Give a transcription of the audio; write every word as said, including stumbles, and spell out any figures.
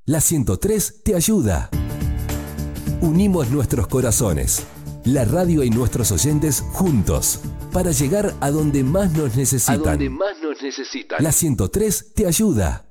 La ciento tres te ayuda. Unimos nuestros corazones, la radio y nuestros oyentes juntos, para llegar a donde más nos necesitan. A donde más nos necesitan. La ciento tres te ayuda.